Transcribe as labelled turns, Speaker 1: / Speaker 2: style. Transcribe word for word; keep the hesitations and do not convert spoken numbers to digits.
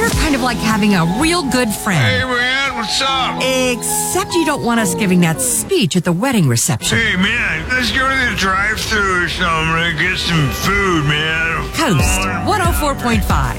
Speaker 1: You're kind of like having a real good friend.
Speaker 2: Hey, man, what's up?
Speaker 1: Except you don't want us giving that speech at the wedding reception.
Speaker 2: Hey, man, let's go to the drive-thru or something and get some food, man.
Speaker 1: Coast one oh four point five.